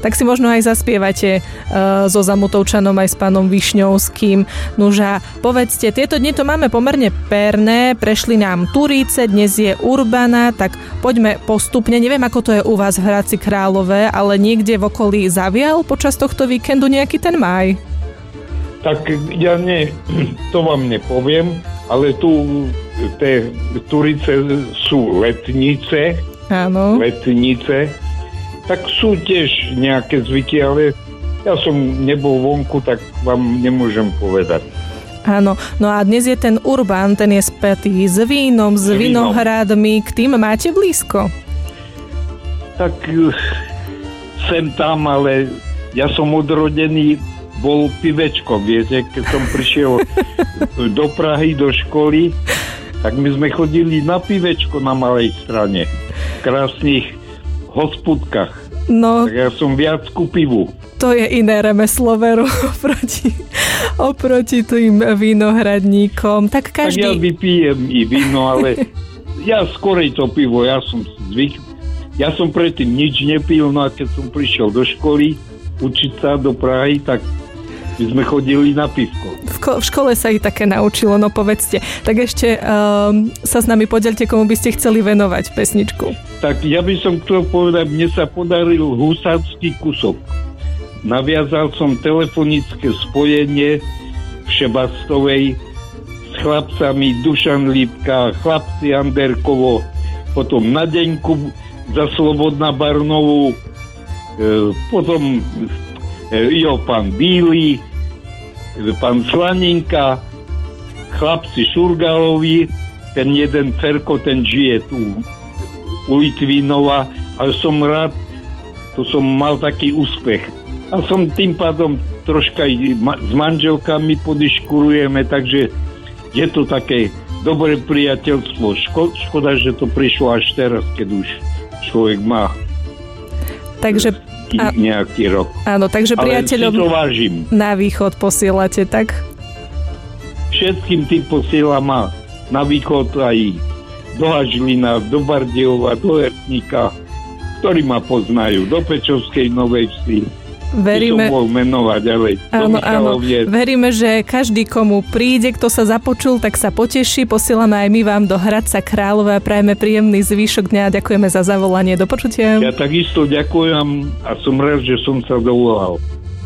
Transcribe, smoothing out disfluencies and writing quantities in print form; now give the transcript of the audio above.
tak si možno aj zaspievate so Zamutovčanom aj s pánom Višňovským. Nuža, povedzte, tieto dni to máme pomerne perné, prešli nám Turíce, dnes je Urbana, tak poďme postupne. Neviem, ako to je u vás v Hradci Králové, ale niekde v okolí zavial počas tohto víkendu nejaký ten máj? Tak ja to vám nepoviem, ale tu tie Turice sú letnice. Áno. Letnice. Tak sú tiež nejaké zvyky, ale ja som nebol vonku, tak vám nemôžem povedať. Áno, no a dnes je ten Urban, ten je spätý s vínom, s vinohradmi. K tým máte blízko? Tak sem tam, ale ja som odrodený, bol pivečkom, viete, keď som prišiel do Prahy, do školy, tak my sme chodili na pivečko na Malej Strane, v krásnych hospodkách. No, tak ja som viac ku pivu. To je iné remeslo, veru, oproti tým vinohradníkom. Tak každý... Tak ja vypijem i víno, ale ja skorej to pivo, ja som ja som predtým nič nepil, no a keď som prišiel do školy učiť sa do Prahy, tak my sme chodili na pivko. V škole sa ich také naučilo, no povedzte. Tak ešte sa s nami podelte, komu by ste chceli venovať pesničku. Tak ja by som chcel povedať, mne sa podaril husársky kusok. Naviazal som telefonické spojenie v Šebastovej s chlapcami Dušan Lípka, chlapci Anderkovo, potom Nadeňku za Slobodná Barnovú, potom pán Bílý, pán Slaninka, chlapci Šurgalovi, ten jeden Ferko, ten žije tu u Litvínova, ale som rád, to som mal taký úspech. A som tým pádom troška s manželkami podiškurujeme, takže je to také dobré priateľstvo. Škoda, že to prišlo až teraz, keď už človek má nejaký rok. Áno, takže priateľom na východ posielate, tak? Všetkým tým posielam na východ aj do Hažlina, do Bardejova, do Hertníka, ktorí ma poznajú, do Pečovskej Novej Vsi. Veríme, menovať, ale áno. Veríme, že každý, komu príde, kto sa započul, tak sa poteší. Posielame aj my vám do Hradca Králové a prajeme príjemný zvyšok dňa a ďakujeme za zavolanie. Do počutia. Ja takisto ďakujem a som rád, že som sa dovolal.